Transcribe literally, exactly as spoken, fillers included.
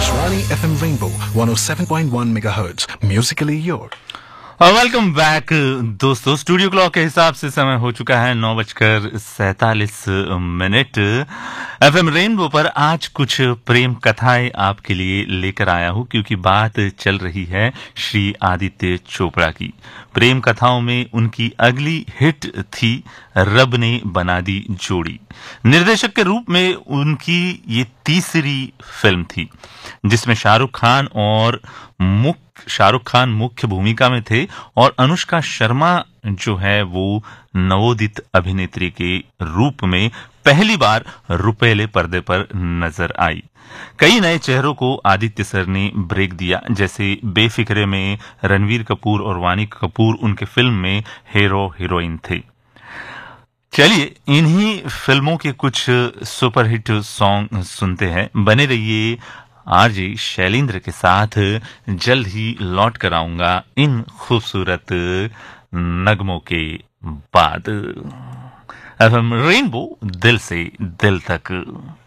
Akashvani F M Rainbow one oh seven point one megahertz. Musically yours. Welcome back दोस्तों। Studio clock के हिसाब से समय हो चुका है नौ बजकर सैतालीस मिनट। एफएम रेनबो पर आज कुछ प्रेम कथाएं आपके लिए लेकर आया हूं, क्योंकि बात चल रही है श्री आदित्य चोपड़ा की। प्रेम कथाओं में उनकी अगली हिट थी रब ने बना दी जोड़ी। निर्देशक के रूप में उनकी ये तीसरी फिल्म थी, जिसमें शाहरुख खान और मुख्य शाहरुख खान मुख्य भूमिका में थे और अनुष्का शर्मा जो है वो नवोदित अभिनेत्री के रूप में पहली बार रुपेले पर्दे पर नजर आई। कई नए चेहरों को आदित्य सर ने ब्रेक दिया, जैसे बेफिक्रे में रणवीर कपूर और वानी कपूर उनके फिल्म में हीरो हीरोइन थे। चलिए इन्हीं फिल्मों के कुछ सुपरहिट सॉन्ग सुनते हैं। बने रहिए आरजे शैलेंद्र के साथ। जल्द ही लौट कर आऊंगा इन खूबसूरत नगमों के बाद। एफएम रेनबो, दिल से दिल तक।